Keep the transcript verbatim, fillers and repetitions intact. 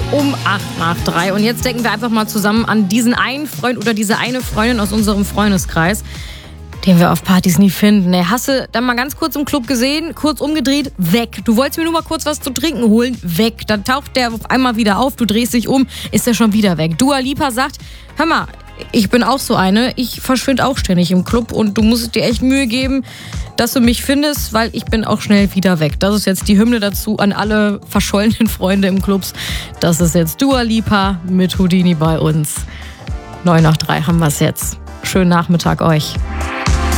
um acht nach drei. Und jetzt denken wir einfach mal zusammen an diesen einen Freund oder diese eine Freundin aus unserem Freundeskreis, den wir auf Partys nie finden. Ey, hast du dann mal ganz kurz im Club gesehen, kurz umgedreht, weg. Du wolltest mir nur mal kurz was zu trinken holen, weg. Dann taucht der auf einmal wieder auf, du drehst dich um, ist der schon wieder weg. Dua Lipa sagt, hör mal, ich bin auch so eine, ich verschwinde auch ständig im Club und du musst dir echt Mühe geben, dass du mich findest, weil ich bin auch schnell wieder weg. Das ist jetzt die Hymne dazu an alle verschollenen Freunde im Clubs. Das ist jetzt Dua Lipa mit Houdini bei uns. neun nach drei haben wir es jetzt. Schönen Nachmittag euch.